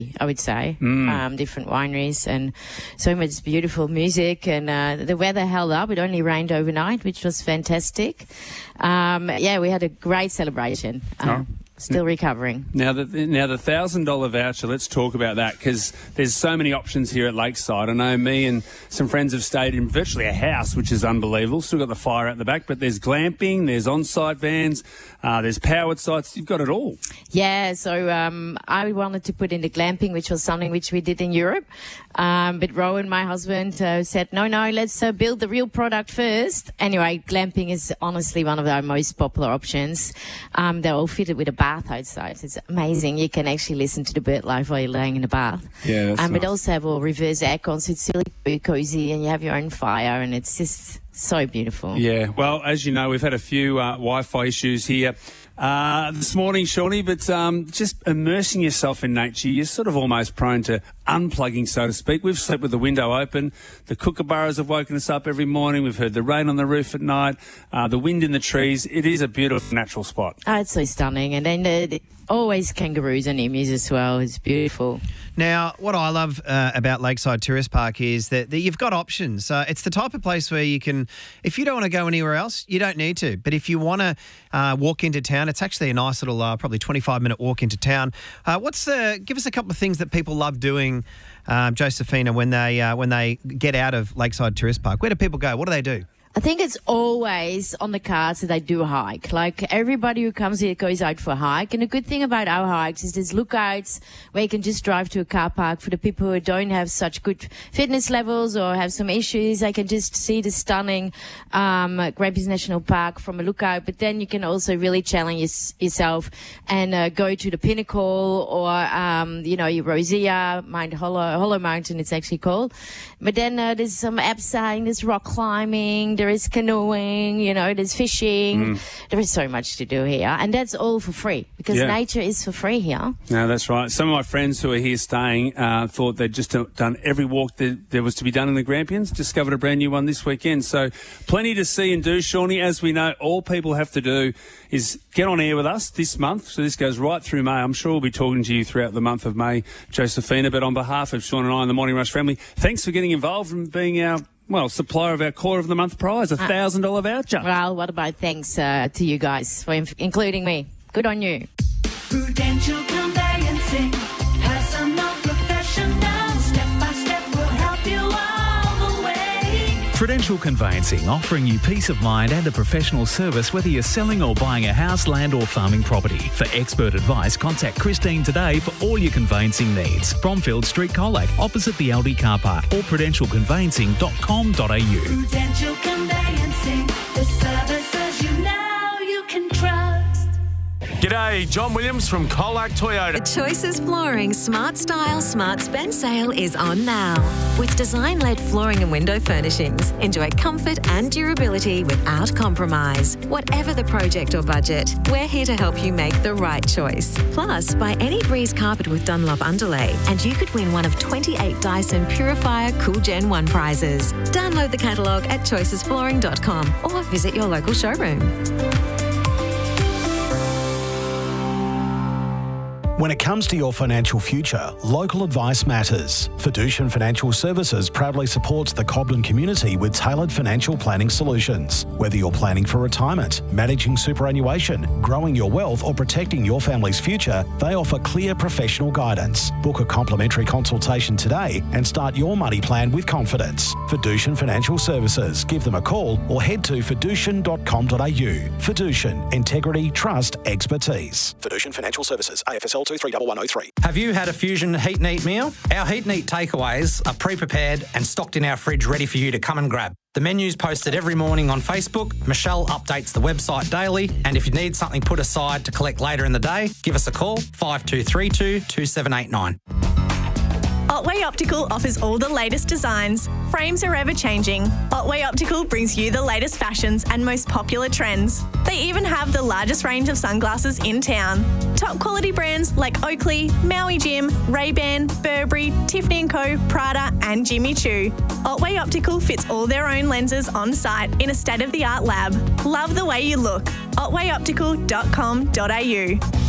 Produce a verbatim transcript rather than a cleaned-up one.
I would say, Mm. um, different wineries, and so much beautiful music. And uh, the weather held up. It only rained overnight, which was fantastic. Um, yeah, we had a great celebration. Um, Oh. Still recovering. Now, the now the one thousand dollars voucher, let's talk about that, because there's so many options here at Lakeside. I know me and some friends have stayed in virtually a house, which is unbelievable. Still got the fire out the back, but there's glamping, there's on-site vans, uh, there's powered sites. You've got it all. Yeah, so um, I wanted to put in the glamping, which was something which we did in Europe. Um, but Rowan, my husband, uh, said, no, no, let's uh, build the real product first. Anyway, glamping is honestly one of our most popular options. Um, they're all fitted with a bath outside. It's amazing. You can actually listen to the bird life while you're laying in the bath. Yeah, that's um, nice. But also have all reverse aircon, so it's really cozy, and you have your own fire, and it's just so beautiful. Yeah, well, as you know, we've had a few uh, Wi-Fi issues here uh, this morning, Shawnee, but um, just immersing yourself in nature, you're sort of almost prone to unplugging, so to speak. We've slept with the window open. The kookaburras have woken us up every morning. We've heard the rain on the roof at night, uh, the wind in the trees. It is a beautiful natural spot. Oh, it's so stunning. And then the, the, always kangaroos and emus as well. It's beautiful. Now, what I love uh, about Lakeside Tourist Park is that, that you've got options. Uh, it's the type of place where you can, if you don't want to go anywhere else, you don't need to. But if you want to uh, walk into town, it's actually a nice little, uh, probably twenty-five minute walk into town. Uh, what's the? Give us a couple of things that people love doing, um, Josephina, when they uh, when they get out of Lakeside Tourist Park. Where do people go? What do they do? I think it's always on the cards that they do a hike. Like, everybody who comes here goes out for a hike. And the good thing about our hikes is there's lookouts where you can just drive to a car park for the people who don't have such good fitness levels or have some issues. They can just see the stunning um, Grampians National Park from a lookout. But then you can also really challenge your, yourself and uh, go to the Pinnacle or, um, you know, your Rosea, Mount Hollow, Hollow Mountain, it's actually called. But then uh, there's some abseiling, there's rock climbing, there is canoeing, you know, there's fishing. Mm. There is so much to do here. And that's all for free because Yeah. nature is for free here. No, that's right. Some of my friends who are here staying uh, thought they'd just done every walk that there was to be done in the Grampians, discovered a brand new one this weekend. So plenty to see and do, Shawnee. As we know, all people have to do is get on air with us this month. So this goes right through May. I'm sure we'll be talking to you throughout the month of May, Josephina. But on behalf of Sean and I and the Morning Rush family, thanks for getting involved and being our well, supplier of our Caller of the Month prize, a one thousand dollars voucher. Well, what about thanks uh, to you guys for inf- including me. Good on you. Prudential Conveyancing, personal, professional, step by step will help you all the way. Prudential Conveyancing, offering you peace of mind and a professional service whether you're selling or buying a house, land or farming property. For expert advice, contact Christine today for all your conveyancing needs. Bromfield Street, Colac, opposite the Aldi car park, or prudential conveyancing dot com dot a u. Prudential Conveyancing, the services you know you can trust. G'day, John Williams from Colac Toyota. Choices Flooring Smart Style Smart Spend sale is on now. With design-led flooring and window furnishings, enjoy comfort and durability without compromise. Whatever the project or budget, we're here to help you make the right choice. Plus, buy any Breeze carpet with Dunlop underlay and you could win one of twenty-eight Dyson Purifier Cool Gen one prizes. Download the catalogue at choices flooring dot com or visit your local showroom. When it comes to your financial future, local advice matters. Fiducian Financial Services proudly supports the Cobden community with tailored financial planning solutions. Whether you're planning for retirement, managing superannuation, growing your wealth or protecting your family's future, they offer clear professional guidance. Book a complimentary consultation today and start your money plan with confidence. Fiducian Financial Services. Give them a call or head to fiducian dot com dot a u. Fiducian. Integrity, trust, expertise. Fiducian Financial Services. A F S L two three one one oh three. Have you had a Fusion Heat and Eat meal? Our Heat and Eat takeaways are pre-prepared and stocked in our fridge ready for you to come and grab. The menu's posted every morning on Facebook. Michelle updates the website daily. And if you need something put aside to collect later in the day, give us a call, five two three two, two seven eight nine. Otway Optical offers all the latest designs. Frames are ever changing. Otway Optical brings you the latest fashions and most popular trends. They even have the largest range of sunglasses in town. Top quality brands like Oakley, Maui Jim, Ray-Ban, Burberry, Tiffany and Co, Prada and Jimmy Choo. Otway Optical fits all their own lenses on site in a state-of-the-art lab. Love the way you look. otway optical dot com dot a u.